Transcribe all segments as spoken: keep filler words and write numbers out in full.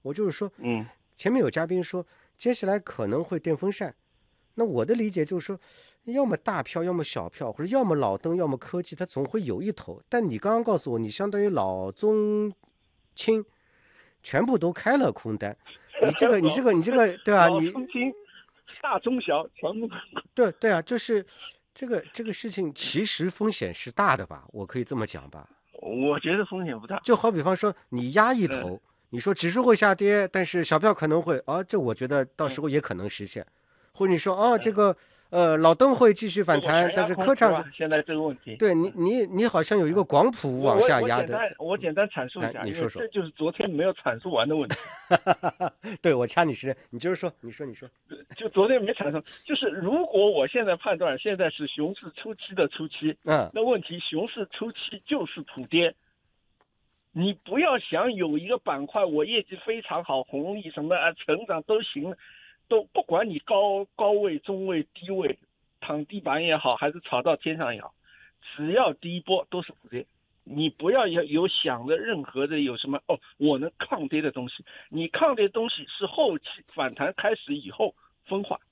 我就是说， 嗯， 前面有嘉宾说接下来可能会电风扇，那我的理解就是说，要么大票，要么小票，或者要么老登，要么科技，它总会有一头。但你刚刚告诉我，你相当于老中青全部都开了空单，你这个，你这个，你这个，对啊， 老你中青、大中小全部。 对对啊，就是这个这个事情其实风险是大的吧，我可以这么讲吧。 我觉得风险不大。 就好比方说你压一嗯头，你说指数会下跌，但是小票可能会啊，这我觉得到时嗯候也可能实现。或者你说哦，这嗯， 个呃老邓会继续反弹，但结果全压是科创是， 空是吧？现在这个问题。 对你你你好像有一个嗯， 广谱往我我下压的。 我简单我简单阐述一来下，因为你说说。 这就是昨天没有阐述完的问题。 对我掐你时间，你就是说，你说你说。 就昨天没产生，就是如果我现在判断现在是熊市初期的初期， 嗯那问题熊市初期就是普跌。你不要想有一个板块我业绩非常好，红利什么啊成长都行，都不管你高高位、中位、低位，躺地板也好，还是炒到天上也好，只要第一波都是普跌。你不要有有想着任何的有什么哦，我能抗跌的东西，你抗跌的东西是后期反弹开始以后分化，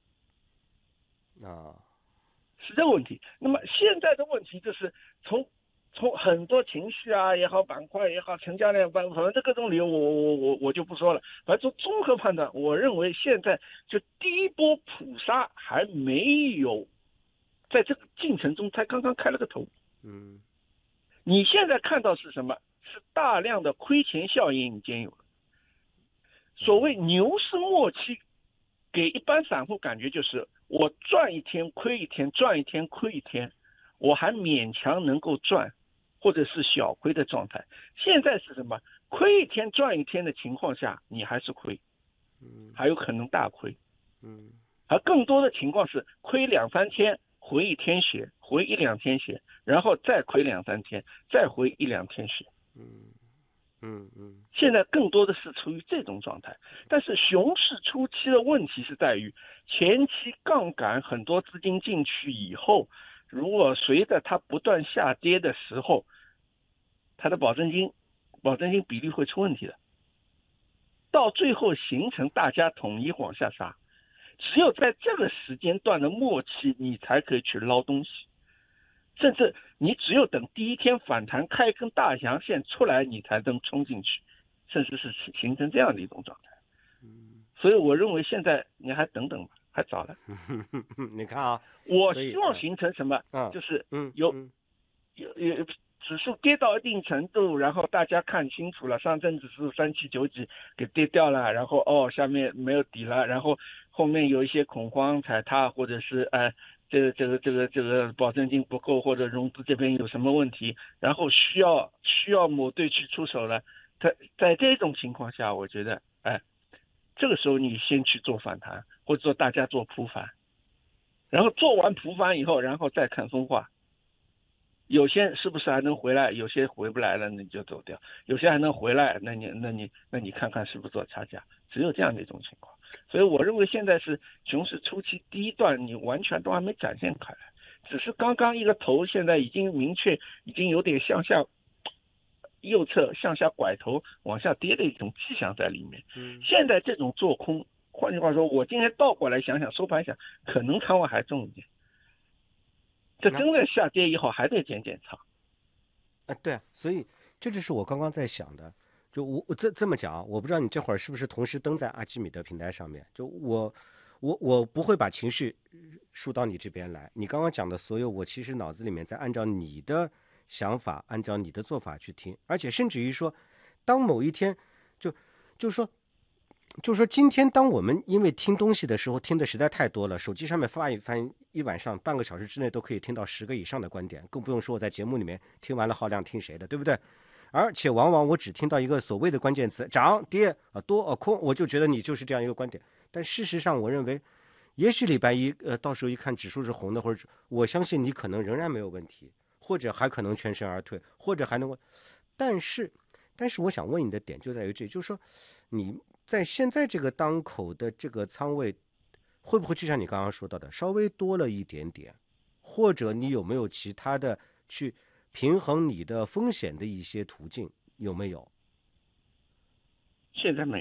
啊是这个问题。那么现在的问题就是从从很多情绪啊也好，板块也好，成交量反反正各种理由我我我我就不说了。反正从综合判断，我认为现在就第一波普杀还没有在这个进程中才刚刚开了个头。 嗯你现在看到是什么？是大量的亏钱效应已经有了。所谓牛市末期，给一般散户感觉就是我赚一天亏一天，赚一天亏一天，我还勉强能够赚，或者是小亏的状态。现在是什么？亏一天赚一天的情况下，你还是亏， 嗯还有可能大亏。 嗯而更多的情况是亏两三天，回一天血，回一两天血，然后再亏两三天，再回一两天血。 嗯嗯嗯现在更多的是处于这种状态。但是熊市初期的问题是在于前期杠杆很多资金进去以后，如果随着它不断下跌的时候，它的保证金保证金比例会出问题的，到最后形成大家统一往下杀。只有在这个时间段的末期，你才可以去捞东西，甚至你只有等第一天反弹开一根大阳线出来，你才能冲进去，甚至是形成这样的一种状态。所以我认为现在你还等等吧，还早了。 你看啊， 我所以希望形成什么？ 啊就是嗯有嗯有有指数跌到一定程度，然后大家看清楚了，上证指数三七九几给跌掉了，然后哦下面没有底了，然后后面有一些恐慌踩踏，或者是哎这个这个这个这个保证金不够，或者融资这边有什么问题，然后需要需要某队去出手了。在在这种情况下，我觉得哎，这个时候你先去做反弹，或者说大家做普反，然后做完普反以后，然后再看分化。有些是不是还能回来？有些回不来了，那你就走掉；有些还能回来，那你那你那你看看是不是做差价？只有这样的一种情况。所以我认为现在是熊市初期第一段，你完全都还没展现开来，只是刚刚一个头，现在已经明确，已经有点向下右侧向下拐头往下跌的一种迹象在里面。现在这种做空，换句话说，我今天倒过来想想，收盘想，可能仓位还重一点。这真的下跌以后还得减减仓啊，对啊，所以这就是我刚刚在想的。就我我这这么讲啊，我不知道你这会儿是不是同时登在阿基米德平台上面。就我我我不会把情绪输到你这边来。你刚刚讲的所有，我其实脑子里面在按照你的想法，按照你的做法去听，而且甚至于说，当某一天就就是说。就是说，今天当我们因为听东西的时候听的实在太多了，手机上面翻一翻，一晚上半个小时之内都可以听到十个以上的观点，更不用说我在节目里面听完了浩亮听谁的，对不对？而且往往我只听到一个所谓的关键词涨跌啊多啊空，我就觉得你就是这样一个观点。但事实上，我认为，也许礼拜一呃到时候一看指数是红的，或者我相信你可能仍然没有问题，或者还可能全身而退，或者还能够，但是但是我想问你的点就在于这，就是说你。在现在这个当口的这个仓位，会不会就像你刚刚说到的，稍微多了一点点？或者你有没有其他的去平衡你的风险的一些途径？有没有？ 现在没